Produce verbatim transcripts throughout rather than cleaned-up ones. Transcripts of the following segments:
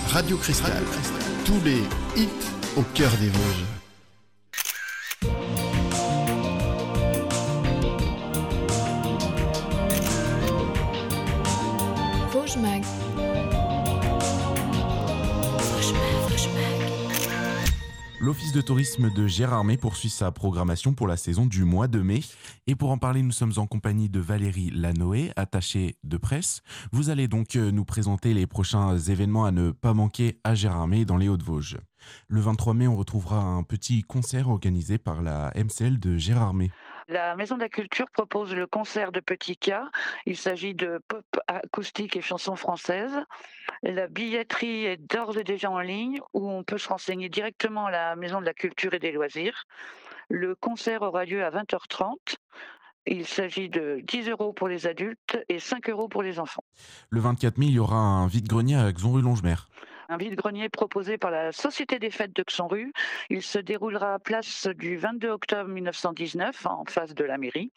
Radio Cristal. Tous les hits au cœur des Vosges. Vosges Mag. L'Office de tourisme de Gérardmer poursuit sa programmation pour la saison du mois de mai. Et pour en parler, nous sommes en compagnie de Valérie Lanoé, attachée de presse. Vous allez donc nous présenter les prochains événements à ne pas manquer à Gérardmer dans les Hauts-de-Vosges. Le vingt-trois mai, on retrouvera un petit concert organisé par la M C L de Gérardmer. La Maison de la Culture propose le concert de Petit K. Il s'agit de pop acoustique et chansons françaises. La billetterie est d'ores et déjà en ligne où on peut se renseigner directement à la Maison de la Culture et des Loisirs. Le concert aura lieu à vingt heures trente. Il s'agit de dix euros pour les adultes et cinq euros pour les enfants. Le vingt-quatre mai, il y aura un vide-grenier à Xon-Rue-Longemer. Un vide-grenier proposé par la Société des Fêtes de Xon-Rue. Il se déroulera à place du vingt-deux octobre mille neuf cent dix-neuf, en face de la mairie.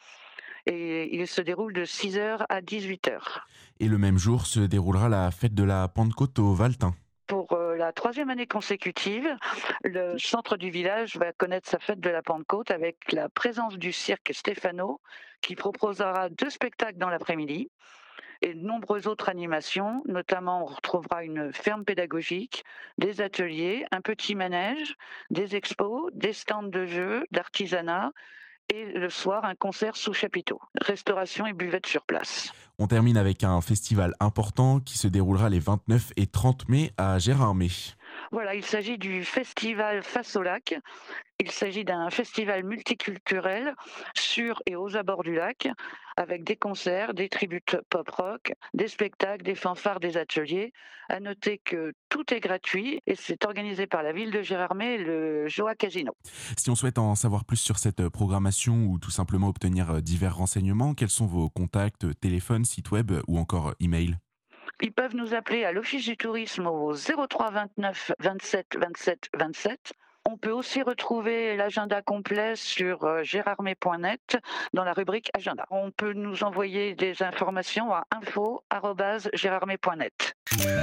Et il se déroule de six heures à dix-huit heures. Et le même jour se déroulera la fête de la Pentecôte au Valtin. Pour euh, la troisième année consécutive, le centre du village va connaître sa fête de la Pentecôte avec la présence du cirque Stéphano qui proposera deux spectacles dans l'après-midi et de nombreuses autres animations. Notamment, on retrouvera une ferme pédagogique, des ateliers, un petit manège, des expos, des stands de jeux, d'artisanat et le soir, un concert sous chapiteau. Restauration et buvette sur place. On termine avec un festival important qui se déroulera les vingt-neuf et trente mai à Gérardmer. Voilà, il s'agit du festival Face au lac. Il s'agit d'un festival multiculturel sur et aux abords du lac, avec des concerts, des tributes pop-rock, des spectacles, des fanfares, des ateliers. À noter que tout est gratuit et c'est organisé par la ville de Gérardmer et le Joa Casino. Si on souhaite en savoir plus sur cette programmation ou tout simplement obtenir divers renseignements, quels sont vos contacts, téléphones, sites web ou encore email ? Ils peuvent nous appeler à l'Office du tourisme au zéro trois vingt-neuf vingt-sept vingt-sept vingt-sept. On peut aussi retrouver l'agenda complet sur gérardmer point net dans la rubrique agenda. On peut nous envoyer des informations à info arobase gérardmer point net.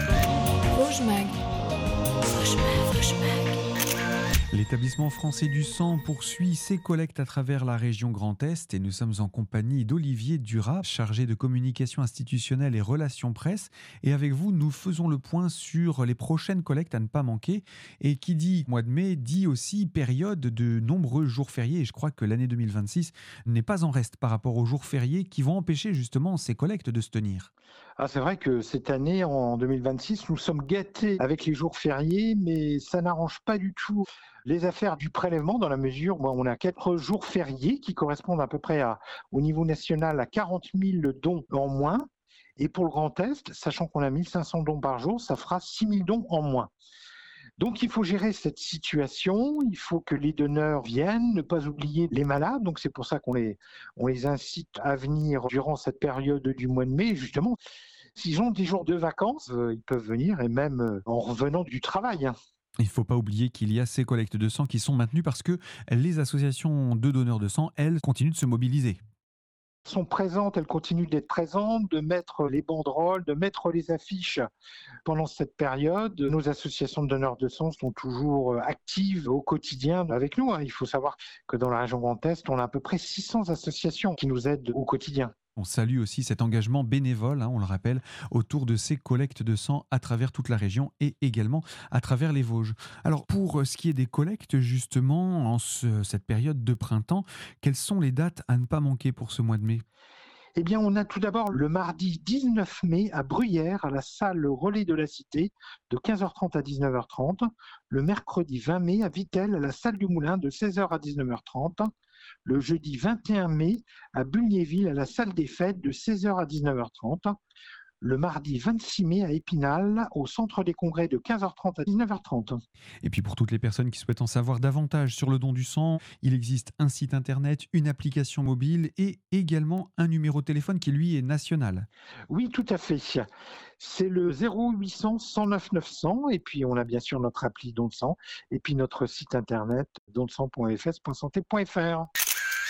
Vosges Mag. Vosges Mag, Vosges Mag. L'établissement français du sang poursuit ses collectes à travers la région Grand Est et nous sommes en compagnie d'Olivier Duras, chargé de communication institutionnelle et relations presse. Et avec vous, nous faisons le point sur les prochaines collectes à ne pas manquer. Et qui dit mois de mai, dit aussi période de nombreux jours fériés. Et je crois que l'année deux mille vingt-six n'est pas en reste par rapport aux jours fériés qui vont empêcher justement ces collectes de se tenir. Ah, c'est vrai que cette année, en deux mille vingt-six, nous sommes gâtés avec les jours fériés, mais ça n'arrange pas du tout les affaires du prélèvement dans la mesure où on a quatre jours fériés qui correspondent à peu près à, au niveau national à quarante mille dons en moins. Et pour le Grand Est, sachant qu'on a mille cinq cents dons par jour, ça fera six mille dons en moins. Donc il faut gérer cette situation, il faut que les donneurs viennent, ne pas oublier les malades. Donc c'est pour ça qu'on les, on les incite à venir durant cette période du mois de mai, justement. S'ils ont des jours de vacances, euh, ils peuvent venir et même euh, en revenant du travail. Hein. Il ne faut pas oublier qu'il y a ces collectes de sang qui sont maintenues parce que les associations de donneurs de sang, elles, continuent de se mobiliser. Sont présentes, elles continuent d'être présentes, de mettre les banderoles, de mettre les affiches pendant cette période. Nos associations de donneurs de sang sont toujours actives au quotidien avec nous. Il faut savoir que dans la région Grand Est, on a à peu près six cents associations qui nous aident au quotidien. On salue aussi cet engagement bénévole, hein, on le rappelle, autour de ces collectes de sang à travers toute la région et également à travers les Vosges. Alors pour ce qui est des collectes, justement, en ce, cette période de printemps, quelles sont les dates à ne pas manquer pour ce mois de mai ? Eh bien, on a tout d'abord le mardi dix-neuf mai à Bruyères, à la salle Relais de la Cité, de quinze heures trente à dix-neuf heures trente. Le mercredi vingt mai à Vittel, à la salle du Moulin, de seize heures à dix-neuf heures trente. Le jeudi vingt et un mai à Bulgnéville, à la salle des fêtes, de seize heures à dix-neuf heures trente. Le mardi vingt-six mai à Épinal, au centre des congrès, de quinze heures trente à dix-neuf heures trente. Et puis pour toutes les personnes qui souhaitent en savoir davantage sur le don du sang, il existe un site internet, une application mobile et également un numéro de téléphone qui lui est national. Oui, tout à fait. C'est le zéro huit cents cent neuf neuf cents et puis on a bien sûr notre appli Don de sang et puis notre site internet don de sang point f s point santé point f r.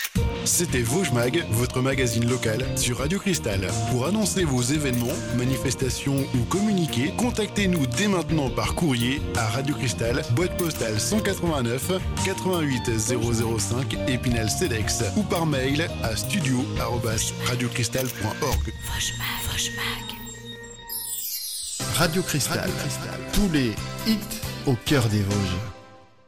C'était Vosges Mag, votre magazine local sur Radio Cristal. Pour annoncer vos événements, manifestations ou communiquer, contactez-nous dès maintenant par courrier à Radio Cristal, boîte postale cent quatre-vingt-neuf quatre-vingt-huit zéro zéro cinq Épinal Cedex ou par mail à studio arobase radiocristal point org. Vosges Mag, Vosges Mag. Radio Cristal, tous les hits au cœur des Vosges.